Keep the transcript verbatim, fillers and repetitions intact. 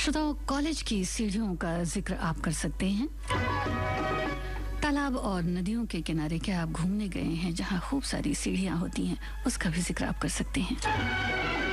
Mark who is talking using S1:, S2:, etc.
S1: श्रोताओं, कॉलेज की सीढ़ियों का जिक्र आप कर सकते हैं। तालाब और नदियों के किनारे क्या आप घूमने गए हैं जहां खूब सारी सीढ़ियां होती हैं, उसका भी जिक्र आप कर सकते हैं।